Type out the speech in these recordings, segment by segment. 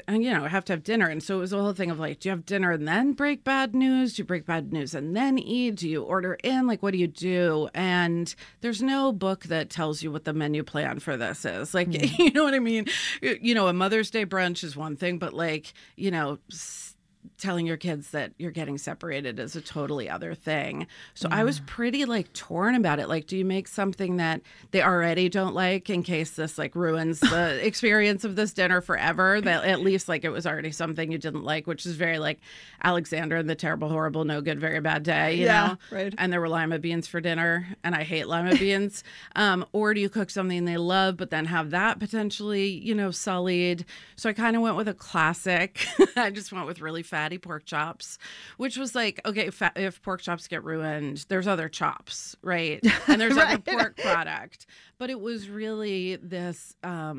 have to have dinner. And so it was a whole thing of like, do you have dinner and then break bad news? Do you break bad news and then eat? Do you order in? Like, what do you do? And there's no book that tells you what the menu plan for this is. Like, you know what I mean? A Mother's Day brunch is one thing, but like, telling your kids that you're getting separated is a totally other thing. So I was pretty like torn about it. Like, do you make something that they already don't like in case this like ruins the experience of this dinner forever? That at least like it was already something you didn't like, which is very like Alexander and the Terrible, Horrible, No Good, Very Bad Day, you know? Right. And there were lima beans for dinner, and I hate lima beans. Or do you cook something they love, but then have that potentially, sullied? So I kind of went with a classic. I just went with really fatty pork chops, which was like, okay, if pork chops get ruined, there's other chops, right? And there's other pork product. But it was really this,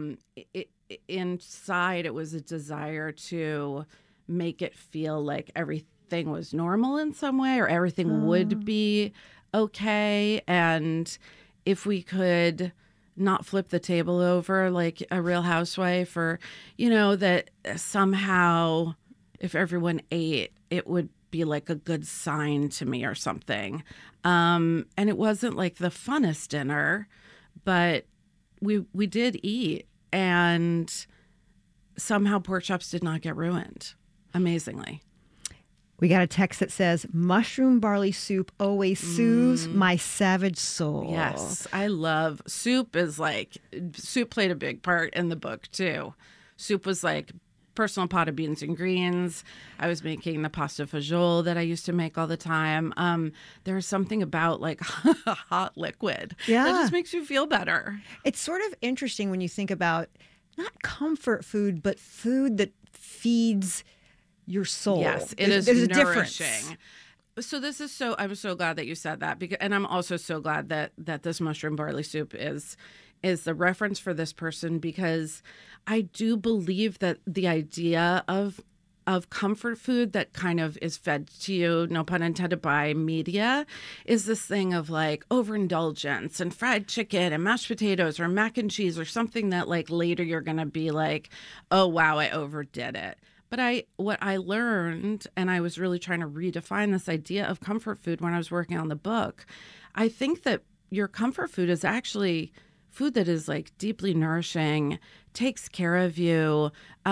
inside, it was a desire to make it feel like everything was normal in some way, or everything would be okay. And if we could not flip the table over like a Real Housewife, or, that somehow if everyone ate, it would be like a good sign to me or something. And it wasn't like the funnest dinner, but we did eat, and somehow pork chops did not get ruined, amazingly. We got a text that says, mushroom barley soup always soothes my savage soul. Yes, I love soup. Soup played a big part in the book too. Soup was like personal pot of beans and greens. I was making the pasta fagioli that I used to make all the time. There's something about like hot liquid that just makes you feel better. It's sort of interesting when you think about not comfort food, but food that feeds your soul. Yes, it is There's nourishing. A difference. So I'm so glad that you said that, and I'm also so glad that this mushroom barley soup is the reference for this person, because I do believe that the idea of comfort food that kind of is fed to you, no pun intended, by media, is this thing of like overindulgence and fried chicken and mashed potatoes or mac and cheese or something that like later you're going to be like, oh, wow, I overdid it. But what I learned, and I was really trying to redefine this idea of comfort food when I was working on the book, I think that your comfort food is actually food that is like deeply nourishing, takes care of you,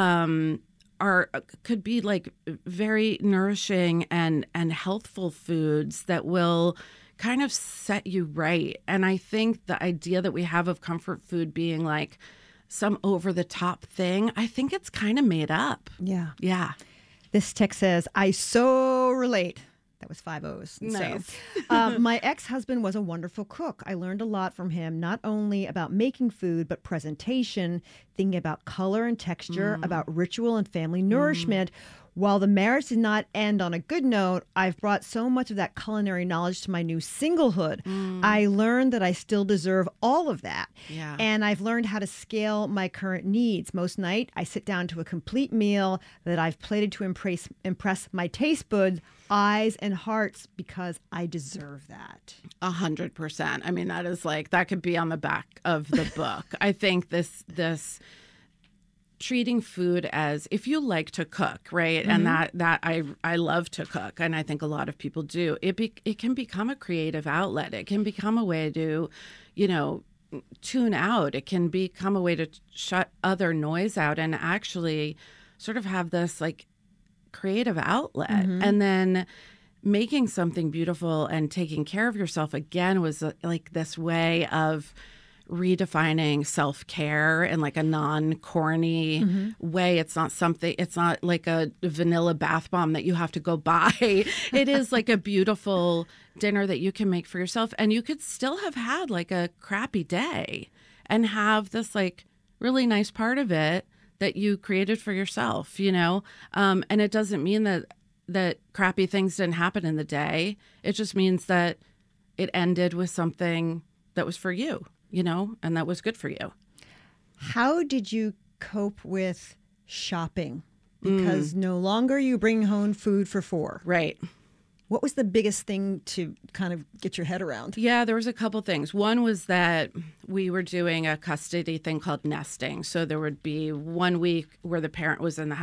could be like very nourishing and healthful foods that will kind of set you right. And I think the idea that we have of comfort food being like some over-the-top thing, I think it's kind of made up. Yeah. Yeah. This text says, I so relate. That was 5 O's. Nice. So, my ex-husband was a wonderful cook. I learned a lot from him, not only about making food, but presentation, thinking about color and texture, about ritual and family nourishment. While the marriage did not end on a good note, I've brought so much of that culinary knowledge to my new singlehood. I learned that I still deserve all of that. Yeah. And I've learned how to scale my current needs. Most night, I sit down to a complete meal that I've plated to impress my taste buds, eyes, and hearts, because I deserve that. 100%. I mean, that is like, that could be on the back of the book. I think this treating food as, if you like to cook, right? And that I love to cook, and I think a lot of people do. It can become a creative outlet. It can become a way to, tune out. It can become a way to shut other noise out and actually sort of have this like creative outlet. And then making something beautiful and taking care of yourself again was like this way of redefining self-care in like a non-corny way. It's not like a vanilla bath bomb that you have to go buy. It is like a beautiful dinner that you can make for yourself, and you could still have had like a crappy day and have this like really nice part of it that you created for yourself, and it doesn't mean that crappy things didn't happen in the day. It just means that it ended with something that was for you, and that was good for you. How did you cope with shopping? Because no longer you bring home food for 4. Right. What was the biggest thing to kind of get your head around? Yeah, there was a couple things. One was that we were doing a custody thing called nesting. So there would be 1 week where the parent was in the house